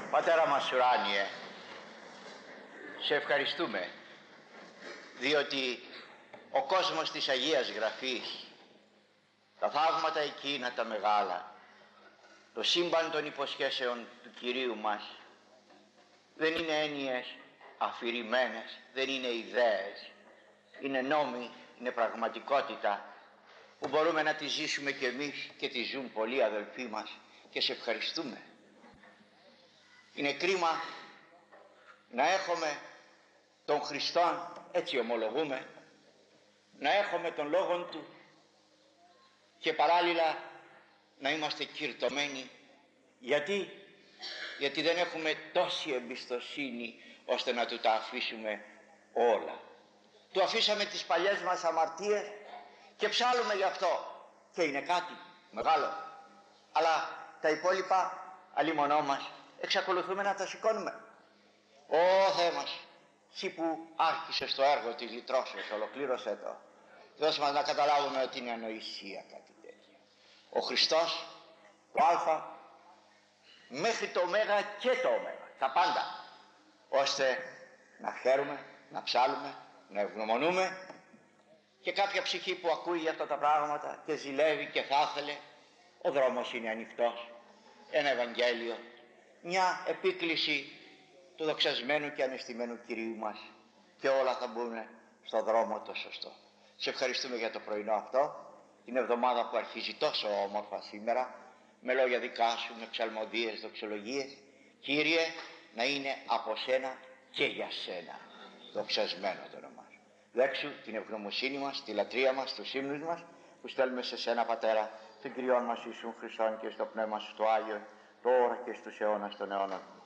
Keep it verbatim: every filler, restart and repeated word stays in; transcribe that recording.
Πατέρα μας ουράνιε, σε ευχαριστούμε διότι ο κόσμος της Αγίας Γραφής, τα θαύματα εκείνα τα μεγάλα, το σύμπαν των υποσχέσεων του Κυρίου μας δεν είναι έννοιες αφηρημένες, δεν είναι ιδέες, είναι νόμοι, είναι πραγματικότητα που μπορούμε να τη ζήσουμε κι εμείς και τη ζουν πολλοί αδελφοί μας και σε ευχαριστούμε. Είναι κρίμα να έχουμε τον Χριστόν, έτσι ομολογούμε, να έχουμε τον Λόγον Του και παράλληλα να είμαστε κυρτωμένοι. Γιατί? Γιατί δεν έχουμε τόση εμπιστοσύνη ώστε να Του τα αφήσουμε όλα. Του αφήσαμε τις παλιές μας αμαρτίες και ψάλλουμε γι' αυτό και είναι κάτι μεγάλο, αλλά τα υπόλοιπα αλίμονό μας εξακολουθούμε να τα σηκώνουμε. Ω Θεέ μας, Συ που άρχισες το έργο της λυτρώσεως, ολοκλήρωσέ το. Δώσε μας να καταλάβουμε ότι είναι ανοησία κάτι τέτοιο. Ο Χριστός, το Α μέχρι το Ω και το Ω, τα πάντα, ώστε να χαίρουμε, να ψάλουμε, να ευγνωμονούμε, και κάποια ψυχή που ακούει για αυτά τα πράγματα και ζηλεύει και θα ήθελε, ο δρόμος είναι ανοιχτός, ένα Ευαγγέλιο, μια επίκληση του δοξασμένου και ανεστημένου Κυρίου μας και όλα θα μπουν στο δρόμο το σωστό. Σε ευχαριστούμε για το πρωινό αυτό, την εβδομάδα που αρχίζει τόσο όμορφα σήμερα, με λόγια δικά Σου, με ψαλμοδίες, δοξολογίες. Κύριε, να είναι από Σένα και για Σένα δοξασμένο το όνομά Σου. Δέξου την ευγνωμοσύνη μας, τη λατρεία μας, τους ύμνους μας που στέλνουμε σε Σένα Πατέρα, τον Κυριόν μας Ιησούν Χριστόν και στο Πνεύμα Σου το Άγιο, τώρα και στους αιώνας των αιώνων.